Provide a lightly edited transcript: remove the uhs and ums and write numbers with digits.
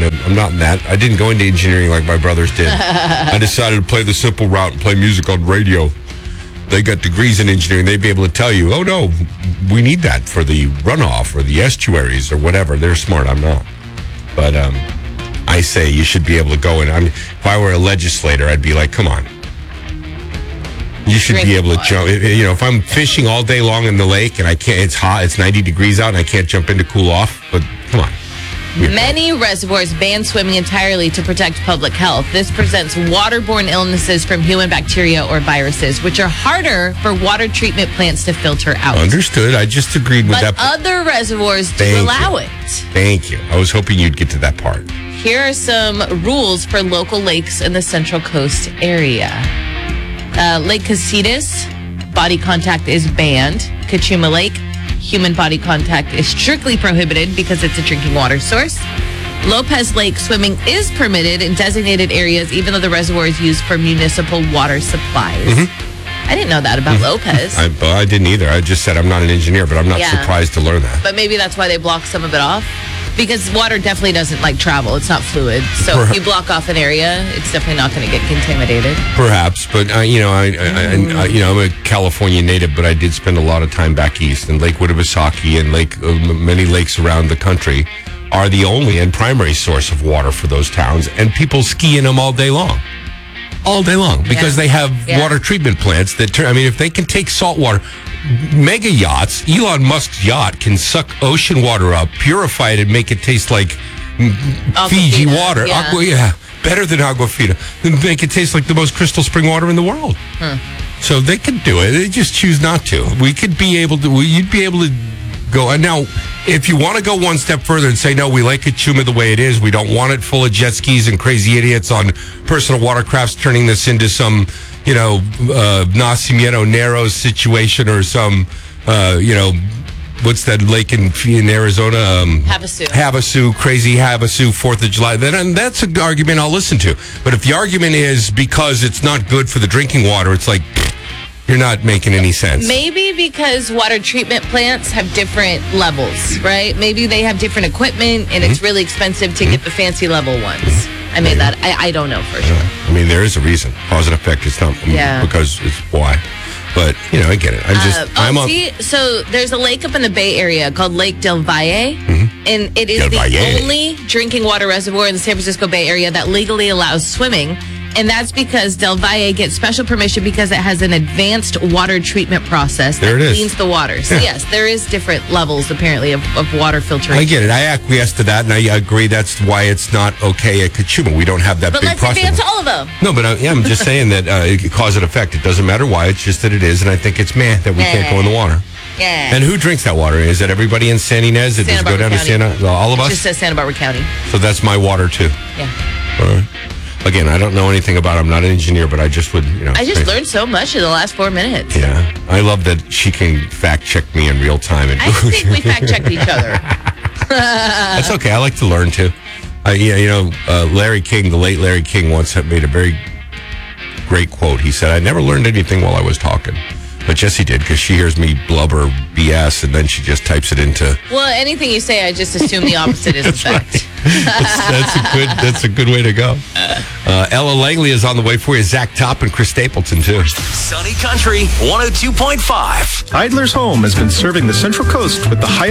I'm not in that. I didn't go into engineering like my brothers did. I decided to play the simple route and play music on radio. They got degrees in engineering. They'd be able to tell you, oh, no, we need that for the runoff or the estuaries or whatever. They're smart. I'm not. But I say you should be able to go in. If I were a legislator, I'd be like, come on. You should be able to jump. If I'm fishing all day long in the lake and I can't, it's hot, it's 90 degrees out, and I can't jump in to cool off. But come on. Many reservoirs ban swimming entirely to protect public health. This presents waterborne illnesses from human bacteria or viruses, which are harder for water treatment plants to filter out. Understood. I just agreed with that. But other reservoirs do allow it. Thank you. I was hoping you'd get to that part. Here are some rules for local lakes in the Central Coast area. Lake Casitas, body contact is banned. Cachuma Lake, human body contact is strictly prohibited because it's a drinking water source. Lopez Lake, swimming is permitted in designated areas, even though the reservoir is used for municipal water supplies. I didn't know that about Lopez. I didn't either. I just said I'm not an engineer, but I'm not surprised to learn that. But maybe that's why they block some of it off. Because water definitely doesn't like travel. It's not fluid. So if you block off an area, it's definitely not going to get contaminated. Perhaps. But, I'm a California native, but I did spend a lot of time back east. And Lake Winnipesaukee and many lakes around the country are the only and primary source of water for those towns. And people ski in them all day long. All day long. Because they have water treatment plants that if they can take salt water... Mega yachts, Elon Musk's yacht can suck ocean water up, purify it, and make it taste like Fiji water. Better than Aquafina. Make it taste like the most crystal spring water in the world. So they could do it. They just choose not to. You'd be able to go. And now, if you want to go one step further and say, no, we like Cachuma the way it is. We don't want it full of jet skis and crazy idiots on personal watercrafts turning this into some... Nacimiento Narrows situation or some, what's that lake in Arizona? Havasu, crazy Havasu, 4th of July. Then that's an argument I'll listen to. But if the argument is because it's not good for the drinking water, it's like, you're not making any sense. Maybe because water treatment plants have different levels, right? Maybe they have different equipment and it's really expensive to get the fancy level ones. I don't know for sure. There is a reason. Cause and effect. It's not because it's why. But, I get it. So there's a lake up in the Bay Area called Lake Del Valle. And it is the only drinking water reservoir in the San Francisco Bay Area that legally allows swimming. And that's because Del Valle gets special permission because it has an advanced water treatment process that cleans the water. So, yes, there is different levels, apparently, of water filtration. I get it. I acquiesce to that, and I agree that's why it's not okay at Cachuma. We don't have that big process. But let's advance all of them. No, but I'm just saying that cause and effect. It doesn't matter why. It's just that it is, and I think it's that we can't go in the water. Yeah. And who drinks that water? Is it everybody in San Ynez? Does it go down County. to all of us? It just says Santa Barbara County. So that's my water, too. Yeah. All right. Again, I don't know anything about it. I'm not an engineer, but I just would, I just learned so much in the last 4 minutes. Yeah. I love that she can fact check me in real time. I think we fact checked each other. That's okay. I like to learn, too. Larry King, the late Larry King, once made a very great quote. He said, I never learned anything while I was talking. But Jessie did, because she hears me blubber BS, and then she just types it into... Well, anything you say, I just assume the opposite is that's fact. Right. That's a good way to go. Ella Langley is on the way for you. Zach Top and Chris Stapleton, too. Sunny Country 102.5. Idler's Home has been serving the Central Coast with the highest